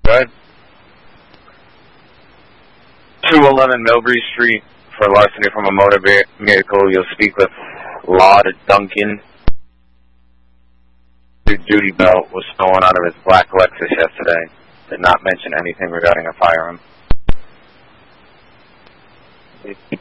Go ahead. 211 Millbury Street for larceny from a motor vehicle. You'll speak with Laud Duncan. His duty belt was stolen out of his black Lexus yesterday. Did not mention anything regarding a firearm.